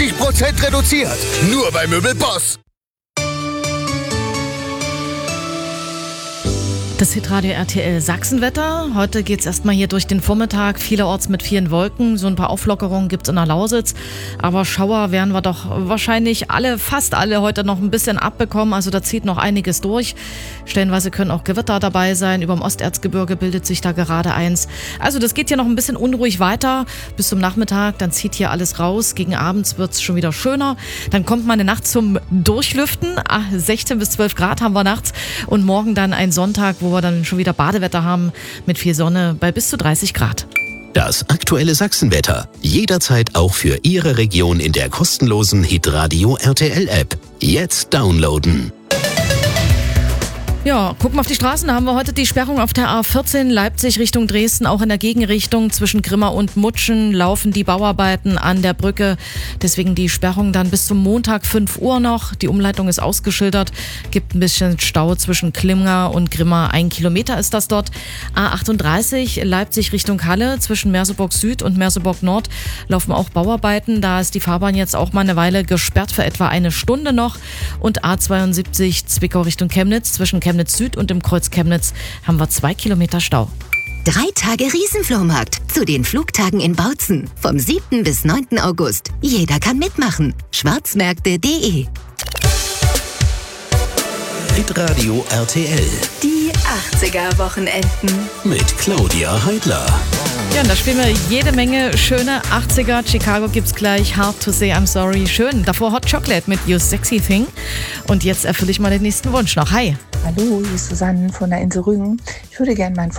50% reduziert. Nur bei Möbelboss. Das Hitradio RTL Sachsenwetter. Heute geht's erstmal hier durch den Vormittag. Vielerorts mit vielen Wolken. So ein paar Auflockerungen gibt's in der Lausitz. Aber Schauer werden wir doch wahrscheinlich fast alle heute noch ein bisschen abbekommen. Also da zieht noch einiges durch. Stellenweise können auch Gewitter dabei sein. Über dem Osterzgebirge bildet sich da gerade eins. Also das geht hier noch ein bisschen unruhig weiter. Bis zum Nachmittag, dann zieht hier alles raus. Gegen abends wird's schon wieder schöner. Dann kommt mal eine Nacht zum Durchlüften. 16 bis 12 Grad haben wir nachts. Und morgen dann ein Sonntag, wo wir dann schon wieder Badewetter haben mit viel Sonne bei bis zu 30 Grad. Das aktuelle Sachsenwetter. Jederzeit auch für Ihre Region in der kostenlosen Hitradio RTL App. Jetzt downloaden. Ja, gucken wir auf die Straßen. Da haben wir heute die Sperrung auf der A14 Leipzig Richtung Dresden. Auch in der Gegenrichtung zwischen Grimma und Mutschen laufen die Bauarbeiten an der Brücke. Deswegen die Sperrung dann bis zum Montag 5 Uhr noch. Die Umleitung ist ausgeschildert. Gibt ein bisschen Stau zwischen Klimga und Grimma. 1 Kilometer ist das dort. A38 Leipzig Richtung Halle. Zwischen Merseburg Süd und Merseburg Nord laufen auch Bauarbeiten. Da ist die Fahrbahn jetzt auch mal eine Weile gesperrt für etwa eine Stunde noch. Und A72 Zwickau Richtung Chemnitz. Zwischen Chemnitz Süd und im Kreuz Chemnitz haben wir 2 Kilometer Stau. 3 Tage Riesenflohmarkt zu den Flugtagen in Bautzen. Vom 7. bis 9. August. Jeder kann mitmachen. Schwarzmärkte.de. Hitradio RTL. Die 80er-Wochenenden. Mit Claudia Heidler. Ja, und da spielen wir jede Menge schöne 80er. Chicago gibt's gleich. Hard to say I'm sorry. Schön. Davor Hot Chocolate mit You Sexy Thing. Und jetzt erfülle ich mal den nächsten Wunsch noch. Hi. Hallo, hier ist Susanne von der Insel Rügen. Ich würde gerne meinen